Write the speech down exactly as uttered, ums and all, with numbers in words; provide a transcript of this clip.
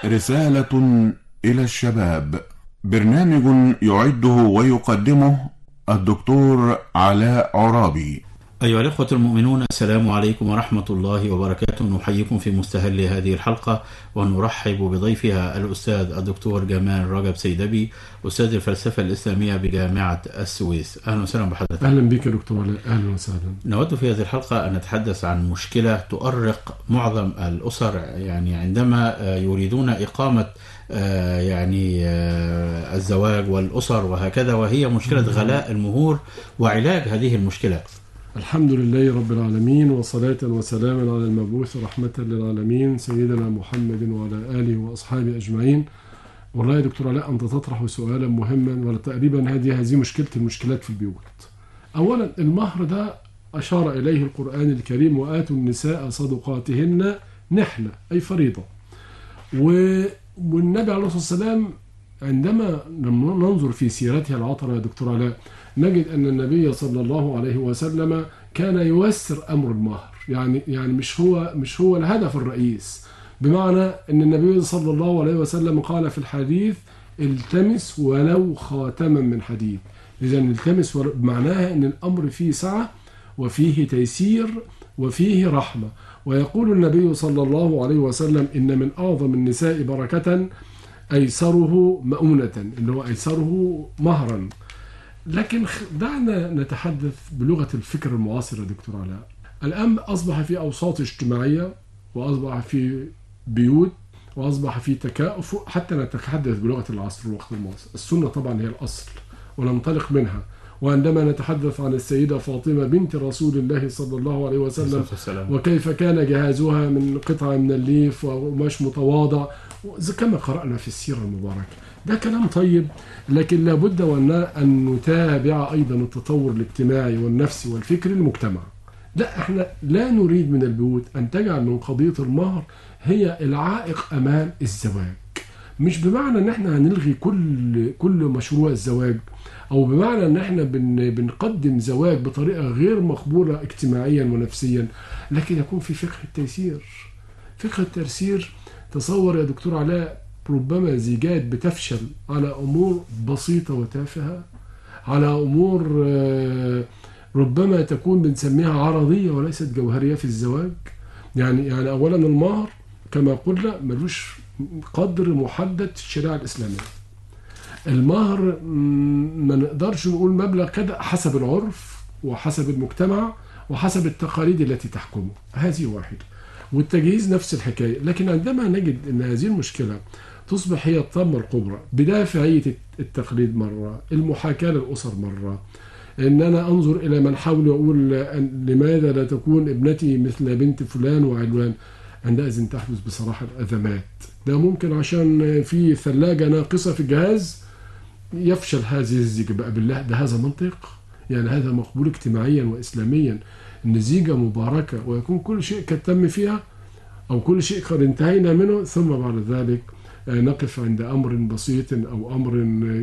رسالة إلى الشباب، برنامج يعده ويقدمه الدكتور علاء عرابي. أيها الأخوة المؤمنون، السلام عليكم ورحمة الله وبركاته. نحييكم في مستهل هذه الحلقة ونرحب بضيفها الأستاذ الدكتور جمال رجب سيدبي، أستاذ الفلسفة الإسلامية بجامعة السويس. أهلا وسهلا بحضرتك. أهلا بك يا دكتور علاء، أهلا وسهلا. نود في هذه الحلقة أن نتحدث عن مشكلة تؤرق معظم الأسر، يعني عندما يريدون إقامة يعني الزواج والأسر وهكذا، وهي مشكلة غلاء المهور وعلاج هذه المشكلة. الحمد لله رب العالمين، وصلاة وسلاما على المبعوث رحمة للعالمين سيدنا محمد وعلى آله وأصحابه أجمعين. والله يا دكتور علاء أنت تطرح سؤالا مهما، وتقريبا هذه هذه مشكلة المشكلات في البيوت. أولا المهر ده أشار إليه القرآن الكريم: وآتوا النساء صدقاتهن نحلة، أي فريضة. والنبي عليه الصلاة والسلام عندما ننظر في سيرته العطرة يا دكتور علاء نجد أن النبي صلى الله عليه وسلم كان ييسر أمر المهر، يعني يعني مش هو مش هو الهدف الرئيس، بمعنى أن النبي صلى الله عليه وسلم قال في الحديث: التمس ولو خاتما من حديد. إذا التمس معناها أن الأمر فيه سعة وفيه تيسير وفيه رحمة. ويقول النبي صلى الله عليه وسلم: إن من أعظم النساء بركة أيسره مؤونة، اللي هو أيسره مهرا. لكن دعنا نتحدث بلغة الفكر المعاصر يا دكتور علاء. الآن أصبح في أوساط اجتماعية، وأصبح في بيوت، وأصبح في تكافؤ، حتى نتحدث بلغة العصر والوقت المعاصر. السنة طبعا هي الأصل وننطلق منها. وعندما نتحدث عن السيدة فاطمة بنت رسول الله صلى الله عليه وسلم وكيف كان جهازها من قطعة من الليف وقماش متواضع كما قرأنا في السيرة المباركة، ده كلام طيب. لكن لابد أن نتابع أيضا التطور الاجتماعي والنفسي والفكري للمجتمع. لا، احنا لا نريد من البيوت أن تجعل من قضية المهر هي العائق أمام الزواج. مش بمعنى ان احنا هنلغي كل كل مشروع الزواج، او بمعنى ان احنا بن بنقدم زواج بطريقة غير مقبولة اجتماعيا ونفسيا، لكن يكون في فقه التيسير. فقه التيسير، تصور يا دكتور علاء ربما زيجات بتفشل على أمور بسيطة وتافهة، على أمور ربما تكون بنسميها عرضية وليست جوهرية في الزواج. يعني يعني أولا المهر كما قلنا ملوش قدر محدد في الشريعة الإسلامية. المهر ما نقدرش نقول مبلغ كده، حسب العرف وحسب المجتمع وحسب التقاليد التي تحكمه، هذه واحدة. والتجهيز نفس الحكاية. لكن عندما نجد أن هذه المشكلة تصبح هي الطامة الكبرى بدافعية التقليد مرة، المحاكاة للأسر مرة، إن أنا أنظر إلى من حاول يقول لماذا لا تكون ابنتي مثل بنت فلان وعلوان، عندئذ تحدث بصراحة الأزمات. ده ممكن عشان في ثلاجة ناقصة في الجهاز يفشل هذه الزيجة. بقى بالله، ده هذا منطق؟ يعني هذا مقبول اجتماعيا وإسلاميا إن زيجة مباركة ويكون كل شيء قد تم فيها، أو كل شيء قد انتهينا منه، ثم بعد ذلك نقف عند أمر بسيط أو أمر